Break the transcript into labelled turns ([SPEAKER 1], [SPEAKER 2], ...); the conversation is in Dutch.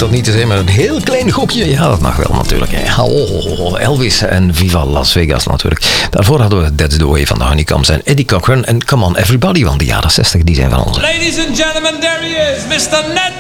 [SPEAKER 1] dat niet te zijn, maar een heel klein gokje. Ja, dat mag wel natuurlijk. Elvis en Viva Las Vegas natuurlijk. Daarvoor hadden we That's the Way van de Honeycombs en Eddie Cochran en Come On Everybody van de jaren 60. Die zijn van ons.
[SPEAKER 2] Ladies and gentlemen, there he is, Mr. Ned